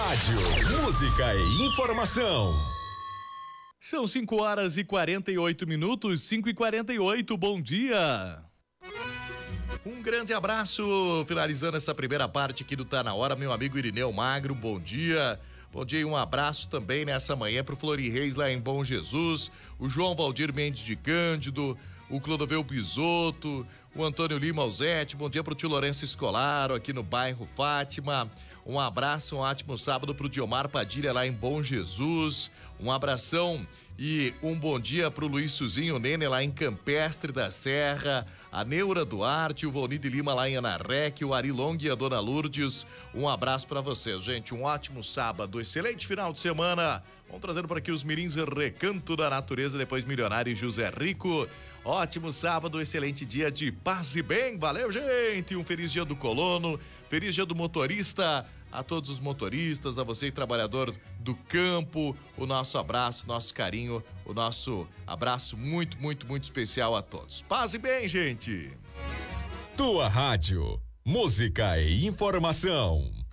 Rádio, música e informação. São 5h48, 5h48, bom dia. Um grande abraço, finalizando essa primeira parte aqui do Tá Na Hora, meu amigo Irineu Magro, bom dia. Bom dia e um abraço também nessa manhã pro Flori Reis lá em Bom Jesus, o João Valdir Mendes de Cândido, o Clodoveu Bisotto, o Antônio Lima Alzete, bom dia pro tio Lourenço Escolaro aqui no bairro Fátima. Um abraço, um ótimo sábado pro Diomar Padilha lá em Bom Jesus, um abração e um bom dia pro Luiz Suzinho Nene lá em Campestre da Serra, a Neura Duarte, o Volnide Lima lá em Anarrec, o Ari Long e a Dona Lourdes, um abraço pra vocês, gente, um ótimo sábado, excelente final de semana, vamos trazendo por aqui os mirins Recanto da Natureza, depois Milionário e José Rico, ótimo sábado, excelente dia de paz e bem, valeu gente, um feliz dia do colono, feliz dia do motorista, a todos os motoristas, a você trabalhador do campo, o nosso abraço, nosso carinho, o nosso abraço muito, muito, muito especial a todos. Paz e bem, gente! Tua rádio, música e informação.